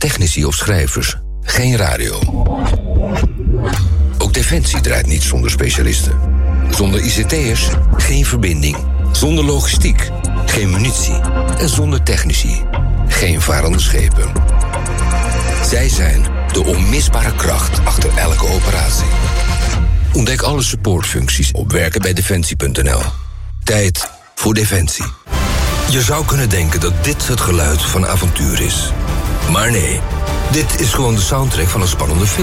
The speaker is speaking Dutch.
technici of schrijvers geen radio. Ook Defensie draait niet zonder specialisten. Zonder ICT'ers geen verbinding. Zonder logistiek geen munitie. En zonder technici geen varende schepen. Zij zijn de onmisbare kracht achter elke operatie. Ontdek alle supportfuncties op werkenbijdefensie.nl. Tijd voor Defensie. Je zou kunnen denken dat dit het geluid van avontuur is. Maar nee, dit is gewoon de soundtrack van een spannende film.